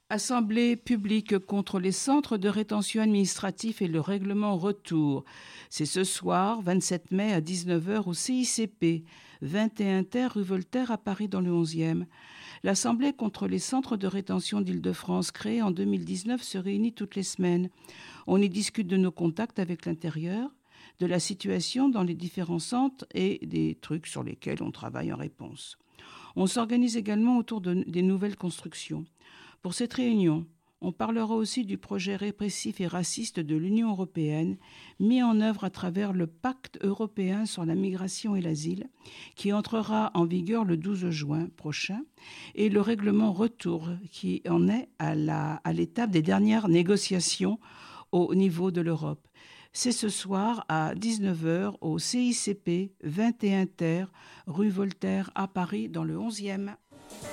Assemblée publique contre les centres de rétention administratifs et le règlement retour. C'est ce soir, 27 mai à 19 heures au CICP, 21 Terre, rue Voltaire à Paris dans le 11e. L'Assemblée contre les centres de rétention d'Île-de-France, créée en 2019, se réunit toutes les semaines. On y discute de nos contacts avec l'intérieur, de la situation dans les différents centres et des trucs sur lesquels on travaille en réponse. On s'organise également autour des nouvelles constructions. Pour cette réunion, on parlera aussi du projet répressif et raciste de l'Union européenne, mis en œuvre à travers le Pacte européen sur la migration et l'asile, qui entrera en vigueur le 12 juin prochain, et le règlement retour, qui en est à l'étape des dernières négociations au niveau de l'Europe. C'est ce soir à 19 heures au CICP 21 Terre, rue Voltaire à Paris dans le 11e.